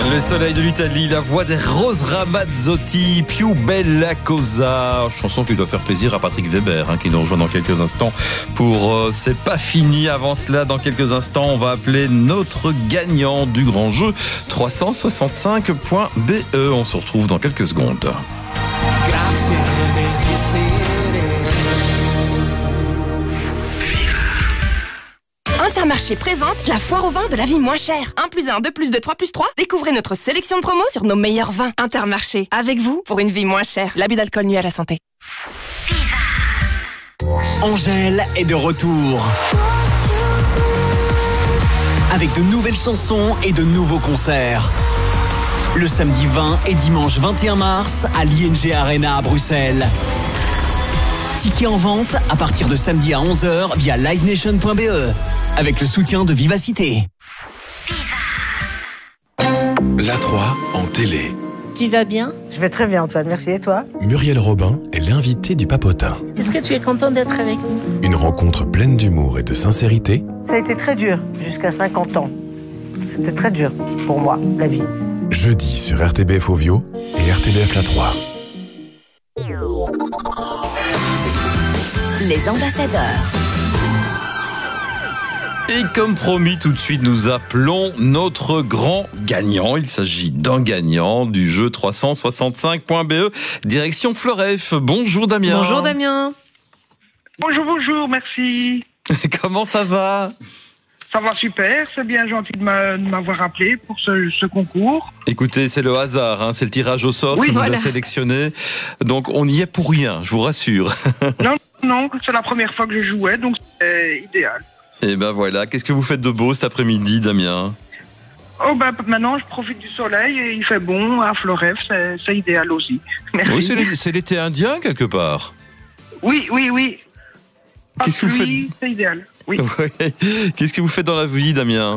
Le soleil de l'Italie, la voix des Rose Ramazzotti, Più bella cosa. Chanson qui doit faire plaisir à Patrick Weber, qui nous rejoint dans quelques instants pour C'est pas fini. Avant cela, dans quelques instants, on va appeler notre gagnant du grand jeu 365.be. On se retrouve dans quelques secondes. Intermarché présente la foire au vin de la vie moins chère. 1 + 1, 2 + 2, 3 + 3. Découvrez notre sélection de promos sur nos meilleurs vins. Intermarché, avec vous pour une vie moins chère. L'abus d'alcool nuit à la santé. Angèle est de retour. Avec de nouvelles chansons et de nouveaux concerts. Le samedi 20 et dimanche 21 mars à l'ING Arena à Bruxelles. Tickets en vente à partir de samedi à 11h via livenation.be. Avec le soutien de Vivacité. La 3 en télé. Tu vas bien? Je vais très bien, Antoine, merci. Et toi? Muriel Robin est l'invitée du Papotin. Est-ce que tu es content d'être avec nous? Une rencontre pleine d'humour et de sincérité. Ça a été très dur, jusqu'à 50 ans. C'était très dur pour moi, la vie. Jeudi sur RTBF Ovio et RTBF La 3. Les ambassadeurs. Et comme promis, tout de suite, nous appelons notre grand gagnant. Il s'agit d'un gagnant du jeu 365.be, direction Fleuref. Bonjour Damien. Bonjour Damien. Bonjour, merci. Comment ça va? Ça va super, c'est bien gentil de m'avoir appelé pour ce concours. Écoutez, c'est le hasard, c'est le tirage au sort qui vous a sélectionné. Donc on y est pour rien, je vous rassure. Non, c'est la première fois que je jouais, donc c'est idéal. Et ben voilà, qu'est-ce que vous faites de beau cet après-midi, Damien? Maintenant je profite du soleil et il fait bon à Fleuref, c'est idéal aussi. Merci. Oui, c'est l'été indien quelque part. Oui. Qu'est-ce que vous faites? C'est idéal. Oui. Ouais. Qu'est-ce que vous faites dans la vie, Damien?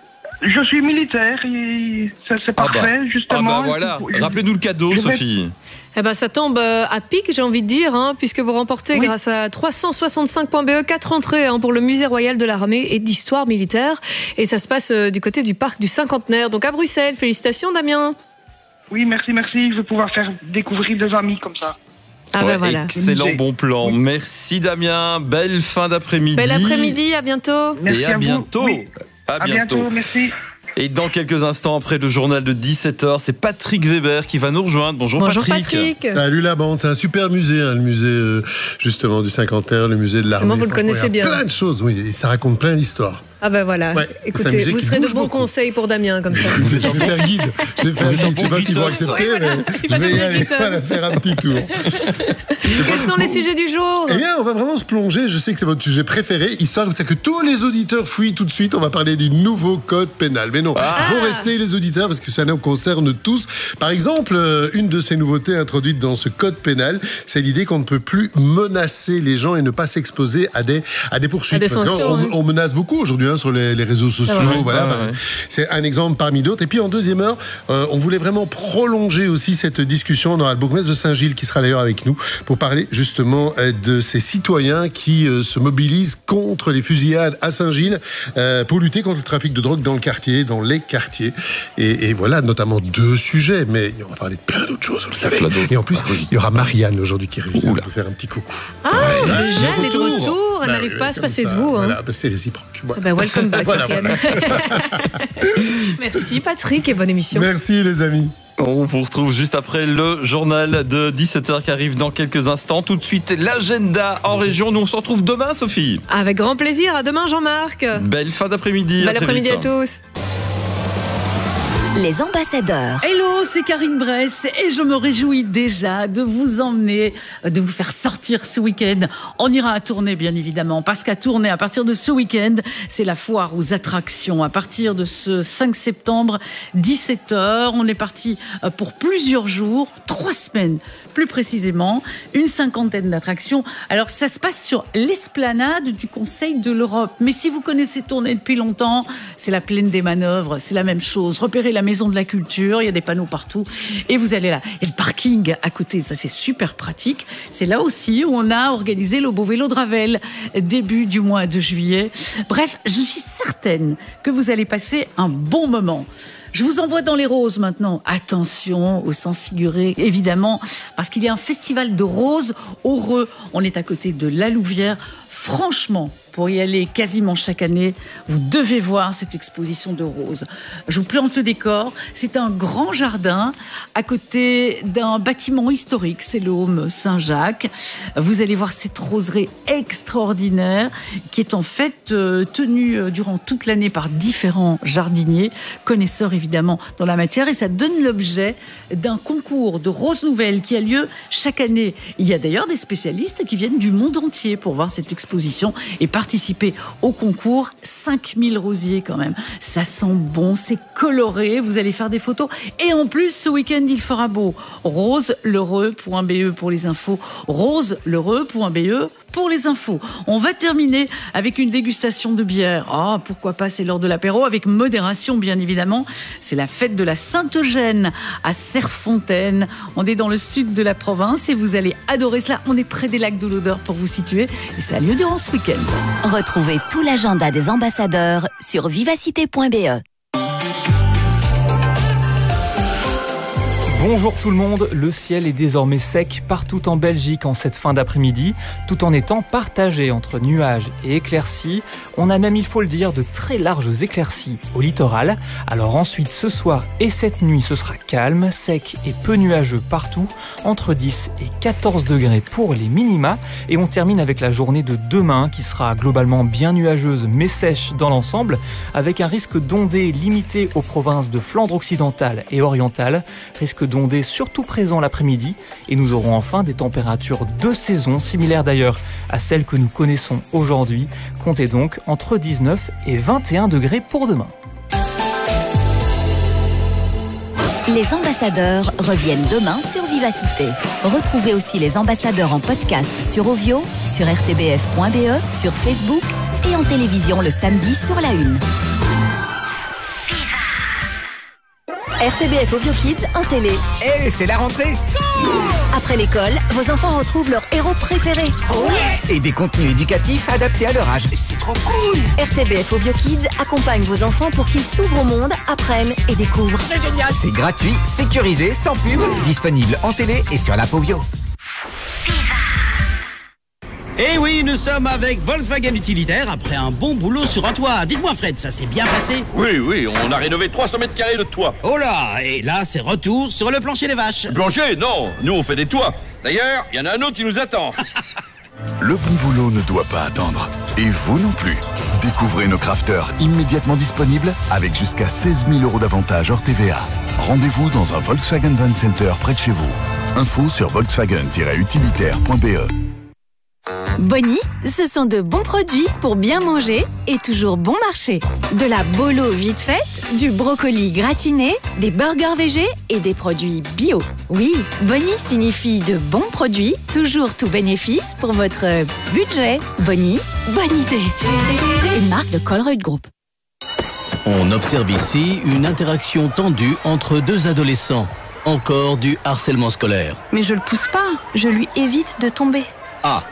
Je suis militaire et c'est parfait, justement. Voilà, rappelez-nous le cadeau, Sophie. Ça tombe à pic, j'ai envie de dire, puisque vous remportez grâce à 365.be 4 entrées pour le musée royal de l'armée et d'histoire militaire. Et ça se passe du côté du parc du Cinquantenaire, donc à Bruxelles. Félicitations, Damien. Oui, merci. Je vais pouvoir faire découvrir des amis comme ça. Voilà. Excellent, bon plan. Merci Damien, belle fin d'après-midi. Bel après-midi, à bientôt. Merci à bientôt. Oui. À bientôt, merci. Et dans quelques instants, après le journal de 17h, c'est Patrick Weber qui va nous rejoindre. Bonjour Patrick. Salut la bande, c'est un super musée, le musée justement du Cinquantenaire, le musée de l'armée. Vous le connaissez bien. Plein de choses, oui, et ça raconte plein d'histoires. Voilà. Ouais, écoutez, vous serez de bons conseils pour Damien, comme ça. Je vais faire guide. Je ne sais pas s'ils vont accepter, mais je vais y aller faire un petit tour. Quels sont les sujets du jour? Eh bien, on va vraiment se plonger. Je sais que c'est votre sujet préféré, histoire comme ça que tous les auditeurs fuient tout de suite. On va parler du nouveau code pénal. Mais non, faut rester les auditeurs parce que ça nous concerne tous. Par exemple, une de ces nouveautés introduites dans ce code pénal, c'est l'idée qu'on ne peut plus menacer les gens et ne pas s'exposer à des poursuites. Parce qu'on menace beaucoup aujourd'hui sur les réseaux sociaux. C'est un exemple parmi d'autres. Et puis en deuxième heure, on voulait vraiment prolonger aussi cette discussion. On aura le bourgmestre de Saint-Gilles qui sera d'ailleurs avec nous pour parler justement de ces citoyens qui se mobilisent contre les fusillades à Saint-Gilles pour lutter contre le trafic de drogue dans le quartier, dans les quartiers. Et voilà, notamment 2 sujets, mais on va parler de plein d'autres choses, vous le savez. Et en plus, il y aura Marianne aujourd'hui qui revient pour faire un petit coucou. Déjà, elle est de retour. Elle n'arrive pas à se passer de vous. C'est réciproque. Welcome back. Merci Patrick et bonne émission. Merci les amis. On vous retrouve juste après le journal de 17h qui arrive dans quelques instants. Tout de suite, l'agenda en région. Nous, on se retrouve demain, Sophie. Avec grand plaisir. À demain, Jean-Marc. Belle fin d'après-midi. Bel après-midi à tous. Les ambassadeurs. Hello, c'est Karine Bress et je me réjouis déjà de vous emmener, de vous faire sortir ce week-end. On ira à Tournai, bien évidemment, parce qu'à Tournai, à partir de ce week-end, c'est la foire aux attractions. À partir de ce 5 septembre, 17h, on est parti pour plusieurs jours, 3 semaines. Plus précisément, une 50aine d'attractions. Alors, ça se passe sur l'esplanade du Conseil de l'Europe. Mais si vous connaissez Tournai depuis longtemps, c'est la plaine des manœuvres, c'est la même chose. Repérez la la maison de la culture, il y a des panneaux partout. Et vous allez là. Et le parking à côté, ça c'est super pratique. C'est là aussi où on a organisé le beau vélo de Ravel, début du mois de juillet. Bref, je suis certaine que vous allez passer un bon moment. Je vous envoie dans les roses maintenant. Attention au sens figuré, évidemment, parce qu'il y a un festival de roses au Reux. On est à côté de la Louvière. Franchement, pour y aller quasiment chaque année, vous devez voir cette exposition de roses. Je vous plante le décor. C'est un grand jardin à côté d'un bâtiment historique. C'est le Home Saint-Jacques. Vous allez voir cette roseraie extraordinaire qui est en fait tenue durant toute l'année par différents jardiniers, connaisseurs évidemment dans la matière. Et ça donne l'objet d'un concours de roses nouvelles qui a lieu chaque année. Il y a d'ailleurs des spécialistes qui viennent du monde entier pour voir cette exposition et participer au concours. 5000 rosiers quand même. Ça sent bon, c'est coloré, vous allez faire des photos. Et en plus, ce week-end, il fera beau. roselheureux.be pour les infos. roselheureux.be pour les infos. On va terminer avec une dégustation de bière. Ah, pourquoi pas, c'est l'heure de l'apéro, avec modération, bien évidemment. C'est la fête de la Sainte-Eugène à Serfontaine. On est dans le sud de la province et vous allez adorer cela. On est près des lacs de l'Odeur pour vous situer. Et ça a lieu durant ce week-end. Retrouvez tout l'agenda des ambassadeurs sur vivacité.be. Bonjour tout le monde, le ciel est désormais sec partout en Belgique en cette fin d'après-midi, tout en étant partagé entre nuages et éclaircies. On a même, il faut le dire, de très larges éclaircies au littoral. Alors ensuite, ce soir et cette nuit, ce sera calme, sec et peu nuageux partout, entre 10 et 14 degrés pour les minima. Et on termine avec la journée de demain qui sera globalement bien nuageuse mais sèche dans l'ensemble, avec un risque d'ondée limité aux provinces de Flandre occidentale et orientale, risque d'ondée surtout présent l'après-midi, et nous aurons enfin des températures de saison similaires d'ailleurs à celles que nous connaissons aujourd'hui. Comptez donc entre 19 et 21 degrés pour demain. Les ambassadeurs reviennent demain sur Vivacité. Retrouvez aussi les ambassadeurs en podcast sur Ovio, sur rtbf.be, sur Facebook et en télévision le samedi sur la 1. RTBF Ovio Kids en télé. Et c'est la rentrée. Après l'école, vos enfants retrouvent leur héros préféré. Et des contenus éducatifs adaptés à leur âge. C'est trop cool. RTBF Ovio Kids accompagne vos enfants pour qu'ils s'ouvrent au monde, apprennent et découvrent. C'est génial. C'est gratuit, sécurisé, sans pub, disponible en télé et sur l'app Ovio. Eh oui, nous sommes avec Volkswagen Utilitaire après un bon boulot sur un toit. Dites-moi Fred, ça s'est bien passé? Oui, on a rénové 300 mètres carrés de toit. Oh là, et là c'est retour sur le plancher des vaches. Le plancher? Non, nous on fait des toits. D'ailleurs, il y en a un autre qui nous attend. Le bon boulot ne doit pas attendre. Et vous non plus. Découvrez nos crafters immédiatement disponibles avec jusqu'à 16 000 € d'avantages hors TVA. Rendez-vous dans un Volkswagen Van Center près de chez vous. Info sur volkswagen-utilitaire.be. Bonnie, ce sont de bons produits pour bien manger et toujours bon marché. De la bolo vite faite, du brocoli gratiné, des burgers végés et des produits bio. Oui, Bonnie signifie de bons produits, toujours tout bénéfice pour votre budget. Bonnie, bonne idée. Une marque de Colruyt Group. On observe ici une interaction tendue entre deux adolescents. Encore du harcèlement scolaire. Mais je le pousse pas, je lui évite de tomber. Ah,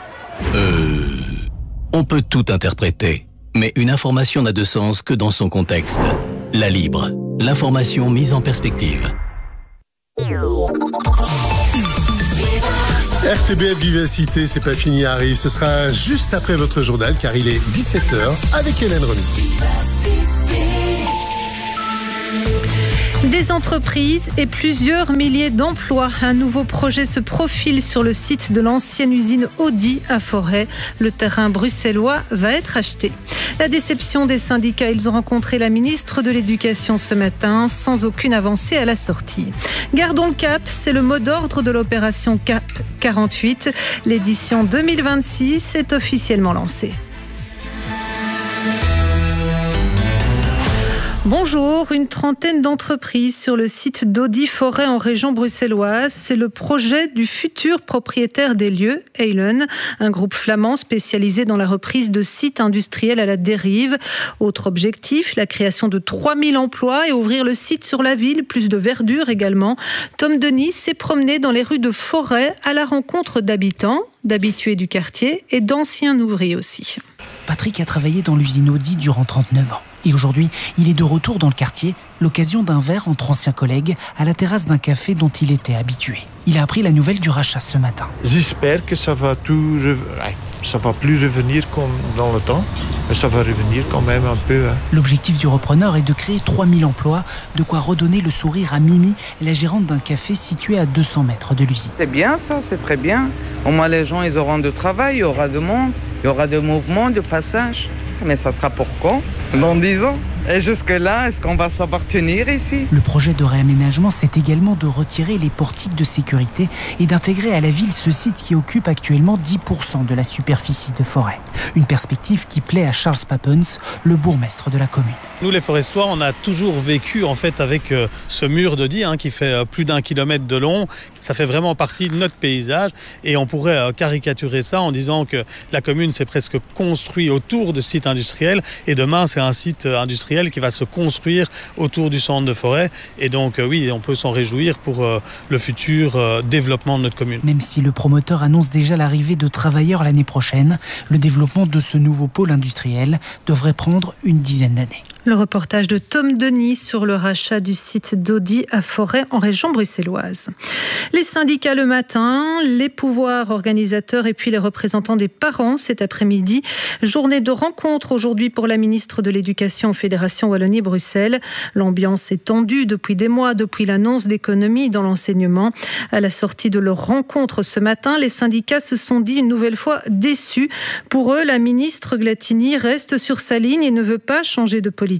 on peut tout interpréter, mais une information n'a de sens que dans son contexte. La Libre, l'information mise en perspective. RTBF Vivacité, c'est pas fini, arrive. Ce sera juste après votre journal, car il est 17h avec Hélène Remy. Des entreprises et plusieurs milliers d'emplois. Un nouveau projet se profile sur le site de l'ancienne usine Audi à Forêt. Le terrain bruxellois va être acheté. La déception des syndicats, ils ont rencontré la ministre de l'Éducation ce matin sans aucune avancée à la sortie. Gardons le cap, c'est le mot d'ordre de l'opération CAP 48. L'édition 2026 est officiellement lancée. Bonjour, une trentaine d'entreprises sur le site d'Audi Forêt en région bruxelloise. C'est le projet du futur propriétaire des lieux, Eilen, un groupe flamand spécialisé dans la reprise de sites industriels à la dérive. Autre objectif, la création de 3000 emplois et ouvrir le site sur la ville, plus de verdure également. Tom Denis s'est promené dans les rues de Forêt à la rencontre d'habitants, d'habitués du quartier et d'anciens ouvriers aussi. Patrick a travaillé dans l'usine Audi durant 39 ans. Et aujourd'hui, il est de retour dans le quartier, l'occasion d'un verre entre anciens collègues à la terrasse d'un café dont il était habitué. Il a appris la nouvelle du rachat ce matin. J'espère que ça va ça va plus revenir comme dans le temps, mais ça va revenir quand même un peu. L'objectif du repreneur est de créer 3000 emplois, de quoi redonner le sourire à Mimi, la gérante d'un café situé à 200 mètres de l'usine. C'est bien ça, c'est très bien. Au moins les gens, ils auront du travail, il y aura de monde, il y aura de mouvements, de passage. Mais ça sera pour quand ? Dans 10 ans ? Et jusque-là, est-ce qu'on va savoir tenir ici ? Le projet de réaménagement, c'est également de retirer les portiques de sécurité et d'intégrer à la ville ce site qui occupe actuellement 10% de la superficie de Forêt. Une perspective qui plaît à Charles Papens, le bourgmestre de la commune. Nous, les Forestois, on a toujours vécu en fait avec ce mur d'Audi qui fait plus d'1 kilomètre de long. Ça fait vraiment partie de notre paysage et on pourrait caricaturer ça en disant que la commune s'est presque construite autour de sites industriels et demain, c'est un site industriel qui va se construire autour du centre de Forêt. Et donc, oui, on peut s'en réjouir pour le futur développement de notre commune. Même si le promoteur annonce déjà l'arrivée de travailleurs l'année prochaine, le développement de ce nouveau pôle industriel devrait prendre une dizaine d'années. Le reportage de Tom Denis sur le rachat du site d'Audi à Forêt en région bruxelloise. Les syndicats le matin, les pouvoirs organisateurs et puis les représentants des parents cet après-midi. Journée de rencontre aujourd'hui pour la ministre de l'Éducation, Fédération Wallonie-Bruxelles. L'ambiance est tendue depuis des mois, depuis l'annonce d'économies dans l'enseignement. À la sortie de leur rencontre ce matin, les syndicats se sont dit une nouvelle fois déçus. Pour eux, la ministre Glatini reste sur sa ligne et ne veut pas changer de politique.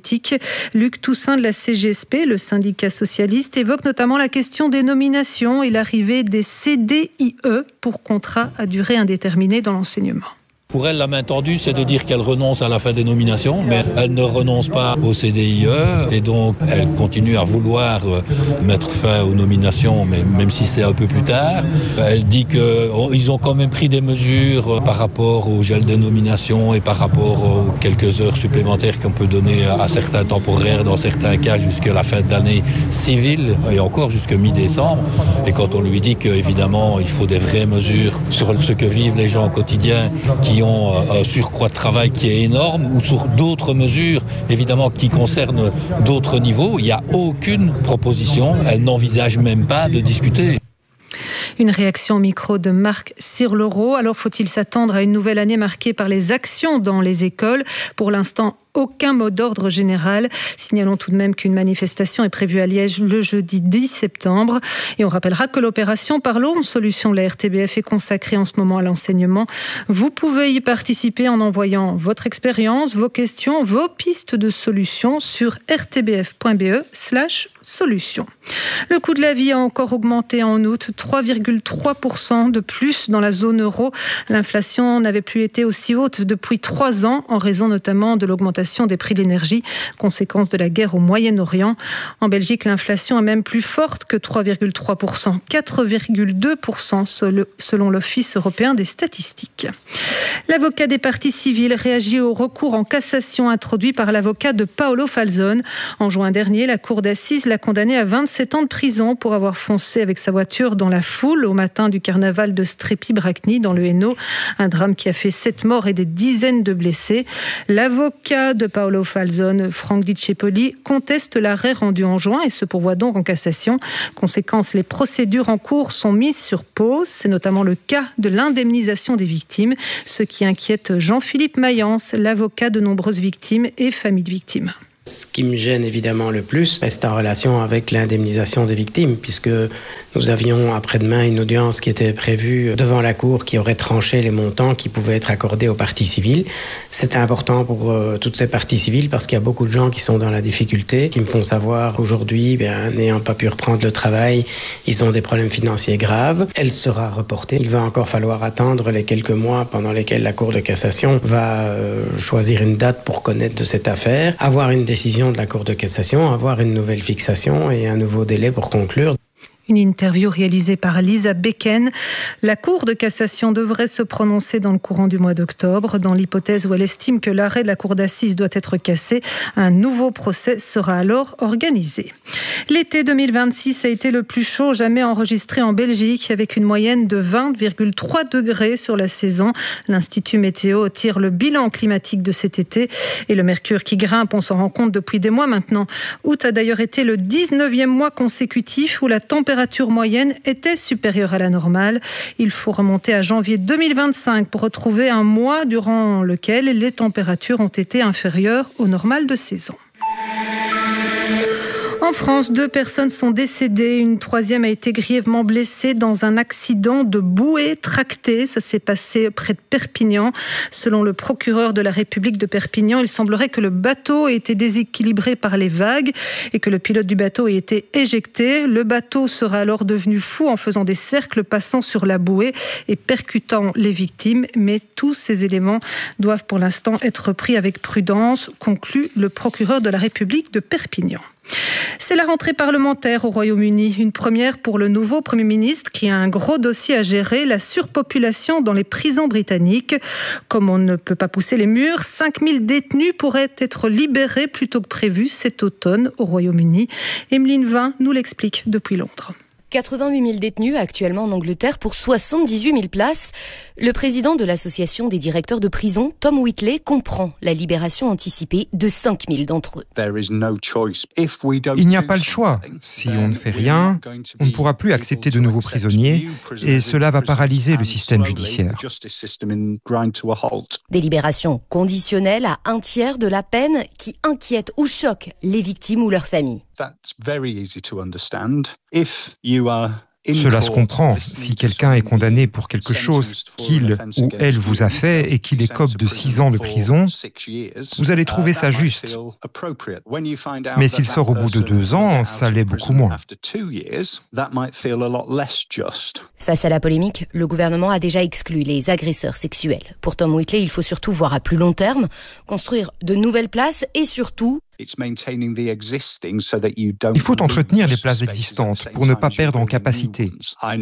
Luc Toussaint de la CGSP, le syndicat socialiste, évoque notamment la question des nominations et l'arrivée des CDIE pour contrat à durée indéterminée dans l'enseignement. Pour elle, la main tendue, c'est de dire qu'elle renonce à la fin des nominations, mais elle ne renonce pas au CDIE et donc elle continue à vouloir mettre fin aux nominations, mais même si c'est un peu plus tard. Elle dit qu'ils ont quand même pris des mesures par rapport au gel des nominations et par rapport aux quelques heures supplémentaires qu'on peut donner à certains temporaires, dans certains cas jusqu'à la fin de l'année civile et encore jusqu'à mi-décembre. Et quand on lui dit qu'évidemment il faut des vraies mesures sur ce que vivent les gens au quotidien qui ont un surcroît de travail qui est énorme ou sur d'autres mesures, évidemment, qui concernent d'autres niveaux. Il n'y a aucune proposition. Elle n'envisage même pas de discuter. Une réaction au micro de Marc Sirlereau. Alors, faut-il s'attendre à une nouvelle année marquée par les actions dans les écoles ? Pour l'instant, aucun mot d'ordre général. Signalons tout de même qu'une manifestation est prévue à Liège le jeudi 10 septembre. Et on rappellera que l'opération Parlons Solutions de la RTBF est consacrée en ce moment à l'enseignement. Vous pouvez y participer en envoyant votre expérience, vos questions, vos pistes de solutions sur rtbf.be/solutions. Le coût de la vie a encore augmenté en août, 3,3% de plus dans la zone euro. L'inflation n'avait plus été aussi haute depuis 3 ans, en raison notamment de l'augmentation des prix de l'énergie, conséquence de la guerre au Moyen-Orient. En Belgique, l'inflation est même plus forte que 3,3%, 4,2% selon l'Office européen des statistiques. L'avocat des parties civiles réagit au recours en cassation introduit par l'avocat de Paolo Falzone. En juin dernier, la cour d'assises l'a condamné à 27 ans de prison pour avoir foncé avec sa voiture dans la foule au matin du carnaval de Strépy-Bracny dans le Hainaut. Un drame qui a fait 7 morts et des dizaines de blessés. L'avocat de Paolo Falzone, Franck Di Cepoli, conteste l'arrêt rendu en juin et se pourvoit donc en cassation. Conséquence, les procédures en cours sont mises sur pause. C'est notamment le cas de l'indemnisation des victimes, ce qui inquiète Jean-Philippe Mayence, l'avocat de nombreuses victimes et familles de victimes. Ce qui me gêne évidemment le plus reste en relation avec l'indemnisation des victimes, puisque nous avions après-demain une audience qui était prévue devant la Cour qui aurait tranché les montants qui pouvaient être accordés aux parties civiles. C'est important pour toutes ces parties civiles parce qu'il y a beaucoup de gens qui sont dans la difficulté, qui me font savoir qu'aujourd'hui, n'ayant pas pu reprendre le travail, ils ont des problèmes financiers graves. Elle sera reportée. Il va encore falloir attendre les quelques mois pendant lesquels la Cour de cassation va choisir une date pour connaître de cette affaire, avoir une décision décision de la Cour de cassation, avoir une nouvelle fixation et un nouveau délai pour conclure. Une interview réalisée par Lisa Becken. La Cour de cassation devrait se prononcer dans le courant du mois d'octobre. Dans l'hypothèse où elle estime que l'arrêt de la Cour d'assises doit être cassé, un nouveau procès sera alors organisé. L'été 2026 a été le plus chaud jamais enregistré en Belgique, avec une moyenne de 20,3 degrés sur la saison. L'Institut Météo tire le bilan climatique de cet été. Et le mercure qui grimpe, on s'en rend compte depuis des mois maintenant. Août a d'ailleurs été le 19e mois consécutif où la température moyenne était supérieure à la normale. Il faut remonter à janvier 2025 pour retrouver un mois durant lequel les températures ont été inférieures au normal de saison. En France, 2 personnes sont décédées. Une 3e a été grièvement blessée dans un accident de bouée tractée. Ça s'est passé près de Perpignan. Selon le procureur de la République de Perpignan, il semblerait que le bateau ait été déséquilibré par les vagues et que le pilote du bateau ait été éjecté. Le bateau sera alors devenu fou en faisant des cercles, passant sur la bouée et percutant les victimes. Mais tous ces éléments doivent pour l'instant être pris avec prudence, conclut le procureur de la République de Perpignan. C'est la rentrée parlementaire au Royaume-Uni, une première pour le nouveau Premier ministre qui a un gros dossier à gérer, la surpopulation dans les prisons britanniques. Comme on ne peut pas pousser les murs, 5000 détenus pourraient être libérés plus tôt que prévu cet automne au Royaume-Uni. Emeline Vin nous l'explique depuis Londres. 88 000 détenus actuellement en Angleterre pour 78 000 places. Le président de l'association des directeurs de prison, Tom Whitley, comprend la libération anticipée de 5 000 d'entre eux. Il n'y a pas le choix. Si on ne fait rien, on ne pourra plus accepter de nouveaux prisonniers et cela va paralyser le système judiciaire. Des libérations conditionnelles à 1/3 de la peine qui inquiètent ou choquent les victimes ou leurs familles. Cela se comprend. Si quelqu'un est condamné pour quelque chose qu'il ou elle vous a fait et qu'il écope de 6 ans de prison, vous allez trouver ça juste. Mais s'il sort au bout de 2 ans, ça l'est beaucoup moins. Face à la polémique, le gouvernement a déjà exclu les agresseurs sexuels. Pour Tom Whitley, il faut surtout voir à plus long terme, construire de nouvelles places et surtout... Il faut entretenir les places existantes pour ne pas perdre en capacité.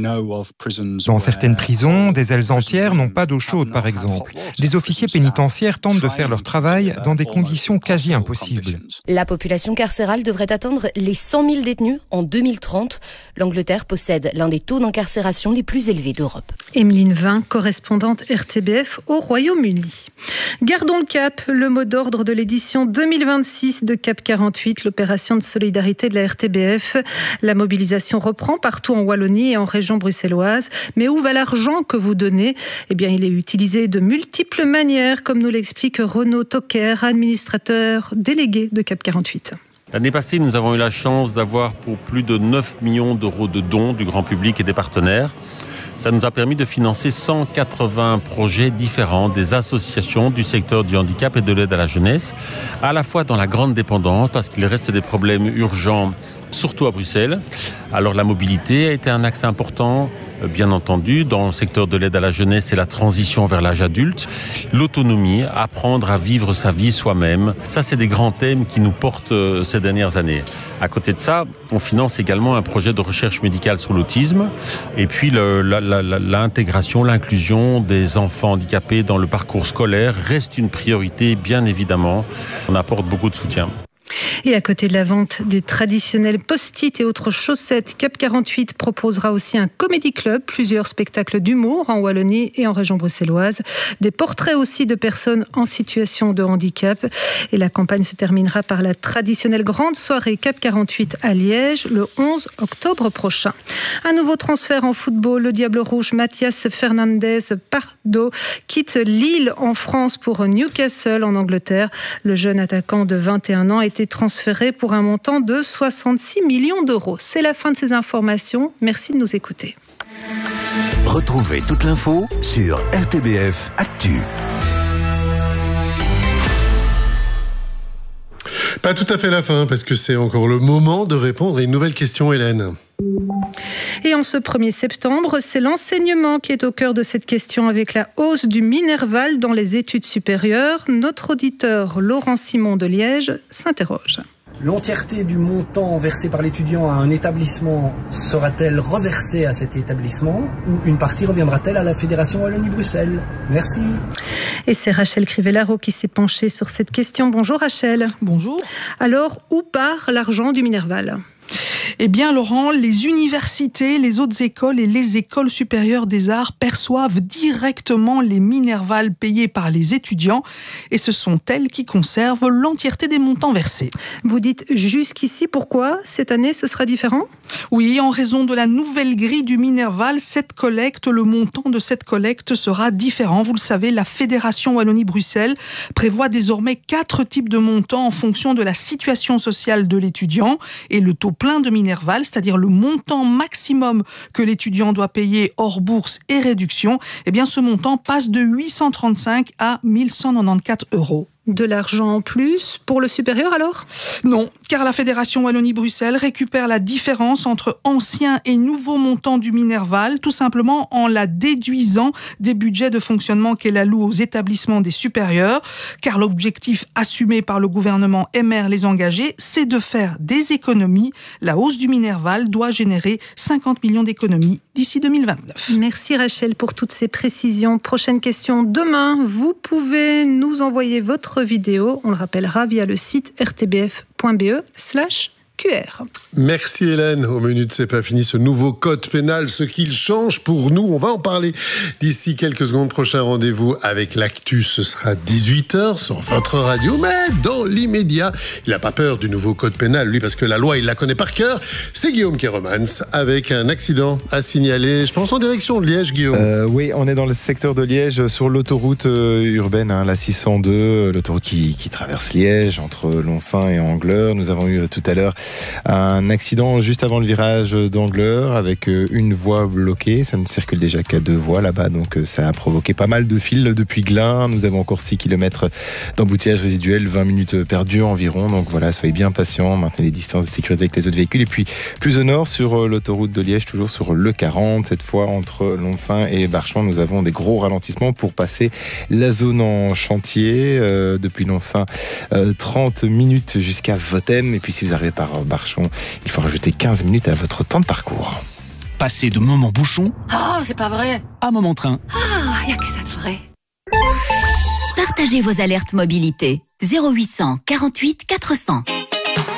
Dans certaines prisons, des ailes entières n'ont pas d'eau chaude, par exemple. Les officiers pénitentiaires tentent de faire leur travail dans des conditions quasi impossibles. La population carcérale devrait atteindre les 100 000 détenus en 2030. L'Angleterre possède l'un des taux d'incarcération les plus élevés d'Europe. Emeline Vin, correspondante RTBF au Royaume-Uni. Gardons le cap, le mot d'ordre de l'édition 2026 de CAP 48, l'opération de solidarité de la RTBF. La mobilisation reprend partout en Wallonie et en région bruxelloise. Mais où va l'argent que vous donnez ? Eh bien, il est utilisé de multiples manières, comme nous l'explique Renaud Tocker, administrateur délégué de CAP 48. L'année passée, nous avons eu la chance d'avoir pour plus de 9 millions d'euros de dons du grand public et des partenaires. Ça nous a permis de financer 180 projets différents des associations du secteur du handicap et de l'aide à la jeunesse, à la fois dans la grande dépendance, parce qu'il reste des problèmes urgents, surtout à Bruxelles. Alors la mobilité a été un axe important, bien entendu, dans le secteur de l'aide à la jeunesse et la transition vers l'âge adulte. L'autonomie, apprendre à vivre sa vie soi-même. Ça, c'est des grands thèmes qui nous portent ces dernières années. À côté de ça, on finance également un projet de recherche médicale sur l'autisme et puis l'intégration, l'inclusion des enfants handicapés dans le parcours scolaire reste une priorité, bien évidemment. On apporte beaucoup de soutien. Et à côté de la vente des traditionnels post-it et autres chaussettes, CAP 48 proposera aussi un comédie club, plusieurs spectacles d'humour en Wallonie et en région bruxelloise, des portraits aussi de personnes en situation de handicap. Et la campagne se terminera par la traditionnelle grande soirée CAP 48 à Liège le 11 octobre prochain. Un nouveau transfert en football, le Diable Rouge Mathias Fernandez Pardo quitte Lille en France pour Newcastle en Angleterre. Le jeune attaquant de 21 ans a été transféré pour un montant de 66 millions d'euros. C'est la fin de ces informations. Merci de nous écouter. Retrouvez toute l'info sur RTBF Actu. Pas tout à fait la fin, parce que c'est encore le moment de répondre à une nouvelle question, Hélène. Et en ce 1er septembre, c'est l'enseignement qui est au cœur de cette question avec la hausse du Minerval dans les études supérieures. Notre auditeur Laurent Simon de Liège s'interroge. L'entièreté du montant versé par l'étudiant à un établissement sera-t-elle reversée à cet établissement ou une partie reviendra-t-elle à la Fédération Wallonie-Bruxelles? Merci. Et c'est Rachel Crivellaro qui s'est penchée sur cette question. Bonjour Rachel. Bonjour. Alors, où part l'argent du Minerval ? Eh bien, Laurent, les universités, les autres écoles et les écoles supérieures des arts perçoivent directement les Minerval payés par les étudiants et ce sont elles qui conservent l'entièreté des montants versés. Vous dites jusqu'ici, pourquoi cette année ce sera différent ? Oui, en raison de la nouvelle grille du Minerval, le montant de cette collecte sera différent. Vous le savez, la Fédération Wallonie-Bruxelles prévoit désormais 4 types de montants en fonction de la situation sociale de l'étudiant et le taux plein de Minerval, c'est-à-dire le montant maximum que l'étudiant doit payer hors bourse et réduction, eh bien ce montant passe de 835 à 1194 €. De l'argent en plus pour le supérieur alors ? Non, car la Fédération Wallonie-Bruxelles récupère la différence entre anciens et nouveaux montants du Minerval, tout simplement en la déduisant des budgets de fonctionnement qu'elle alloue aux établissements des supérieurs, car l'objectif assumé par le gouvernement MR les engagés, c'est de faire des économies. La hausse du Minerval doit générer 50 millions d'économies d'ici 2029. Merci Rachel pour toutes ces précisions. Prochaine question demain. Vous pouvez nous envoyer votre vidéo, on le rappellera, via le site rtbf.be/QR. Merci Hélène. Au menu de C'est pas fini, ce nouveau code pénal, ce qu'il change pour nous, on va en parler d'ici quelques secondes. Prochain rendez-vous avec l'actu, ce sera 18h sur votre radio, mais dans l'immédiat, il n'a pas peur du nouveau code pénal, lui, parce que la loi, il la connaît par cœur. C'est Guillaume Keremans avec un accident à signaler, je pense en direction de Liège, Guillaume. Oui, on est dans le secteur de Liège, sur l'autoroute urbaine, la 602, l'autoroute qui traverse Liège, entre Lonsin et Angleur. Nous avons eu tout à l'heure un accident juste avant le virage d'Angleur avec une voie bloquée. Ça ne circule déjà qu'à 2 voies là-bas, donc ça a provoqué pas mal de files depuis Glun. Nous avons encore 6 km d'embouteillage résiduel, 20 minutes perdues environ. Donc voilà, soyez bien patients, maintenez les distances de sécurité avec les autres véhicules. Et puis plus au nord, sur l'autoroute de Liège, toujours sur le 40, cette fois entre Lonsin et Barchamp, nous avons des gros ralentissements pour passer la zone en chantier. Depuis Lonsin, 30 minutes jusqu'à Vottem. Et puis si vous arrivez par Barchamp, il faut rajouter 15 minutes à votre temps de parcours. Passez de moment bouchon c'est pas vrai. à moment train. Y a que ça de vrai. Partagez vos alertes mobilité. 0800 48 400.